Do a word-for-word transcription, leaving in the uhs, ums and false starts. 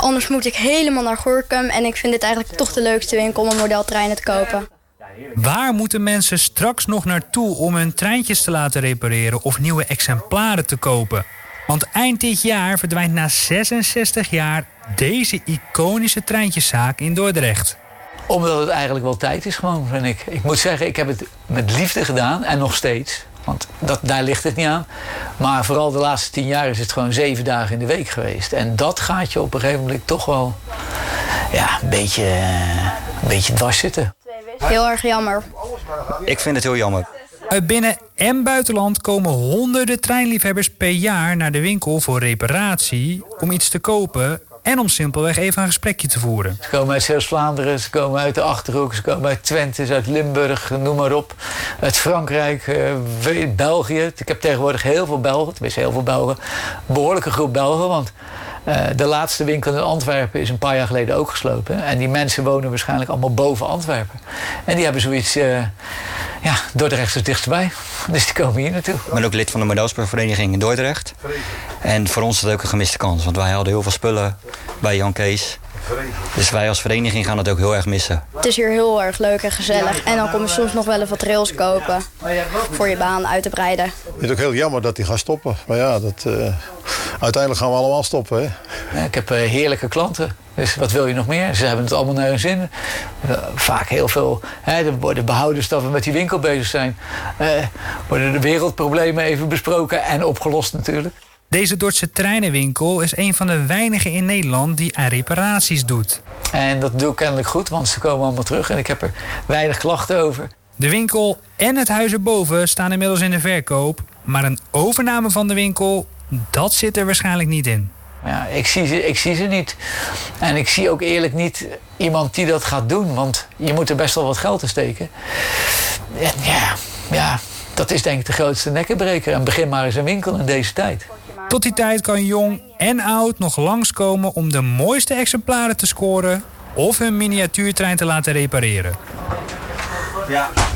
anders moet ik helemaal naar Gorinchem. En ik vind dit eigenlijk toch de leukste winkel om modeltreinen te kopen. Waar moeten mensen straks nog naartoe om hun treintjes te laten repareren of nieuwe exemplaren te kopen? Want eind dit jaar verdwijnt na zesenzestig jaar deze iconische treintjeszaak in Dordrecht. Omdat het eigenlijk wel tijd is gewoon, vind ik. Ik moet zeggen, ik heb het met liefde gedaan en nog steeds. Want dat, daar ligt het niet aan. Maar vooral de laatste tien jaar is het gewoon zeven dagen in de week geweest. En dat gaat je op een gegeven moment toch wel ja, een beetje, een beetje dwars zitten. Heel erg jammer. Ik vind het heel jammer. Uit binnen- en buitenland komen honderden treinliefhebbers per jaar naar de winkel voor reparatie, om iets te kopen en om simpelweg even een gesprekje te voeren. Ze komen uit Zeeuws-Vlaanderen, ze komen uit de Achterhoek, ze komen uit Twente, uit Limburg, noem maar op. Uit Frankrijk, uh, België. Ik heb tegenwoordig heel veel Belgen, tenminste heel veel Belgen. Een behoorlijke groep Belgen, want uh, de laatste winkel in Antwerpen is een paar jaar geleden ook gesloten. En die mensen wonen waarschijnlijk allemaal boven Antwerpen. En die hebben zoiets, uh, ja, Dordrecht is dichtstbij. Dus die komen hier naartoe. Ik ben ook lid van de modelsportvereniging in Dordrecht. En voor ons is dat ook een gemiste kans, want wij hadden heel veel spullen bij Jan Kees. Dus wij als vereniging gaan het ook heel erg missen. Het is hier heel erg leuk en gezellig. En dan kom je soms nog wel even wat rails kopen voor je baan uit te breiden. Het is ook heel jammer dat die gaat stoppen. Maar ja, dat, uh, uiteindelijk gaan we allemaal stoppen. Hè? Ja, ik heb uh, heerlijke klanten. Dus wat wil je nog meer? Ze hebben het allemaal naar hun zin. Uh, vaak heel veel. Hè, er worden behouders dat we met die winkel bezig zijn. Uh, worden de wereldproblemen even besproken en opgelost natuurlijk. Deze Dordtse treinenwinkel is een van de weinigen in Nederland die aan reparaties doet. En dat doe ik kennelijk goed, want ze komen allemaal terug en ik heb er weinig klachten over. De winkel en het huis erboven staan inmiddels in de verkoop, maar een overname van de winkel, dat zit er waarschijnlijk niet in. Ja, ik zie ze, ik zie ze niet. En ik zie ook eerlijk niet iemand die dat gaat doen, want je moet er best wel wat geld in steken. En ja, ja, dat is denk ik de grootste nekkenbreker. En begin maar eens een winkel in deze tijd. Tot die tijd kan jong en oud nog langskomen om de mooiste exemplaren te scoren of hun miniatuurtrein te laten repareren. Ja.